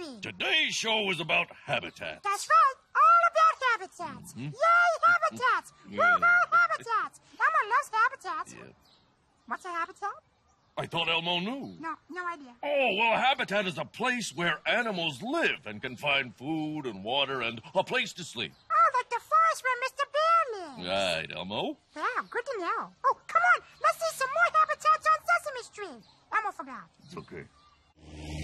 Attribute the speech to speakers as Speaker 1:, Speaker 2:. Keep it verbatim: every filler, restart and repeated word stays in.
Speaker 1: Street.
Speaker 2: Today's show is about habitat.
Speaker 1: That's right. All about habitats.
Speaker 2: Mm-hmm.
Speaker 1: Yay, habitats.
Speaker 2: Yeah.
Speaker 1: Woo-hoo, habitats. Elmo loves habitats.
Speaker 2: Yeah.
Speaker 1: What's a habitat?
Speaker 2: I thought Elmo knew.
Speaker 1: No, no idea.
Speaker 2: Oh, well, a habitat is a place where animals live and can find food and water and a place to sleep.
Speaker 1: Oh, like the forest where Mister Bear lives.
Speaker 2: Right, Elmo.
Speaker 1: Wow, good to know. Oh, come on. Let's see some more habitats on Sesame Street. Elmo forgot.
Speaker 2: It's okay.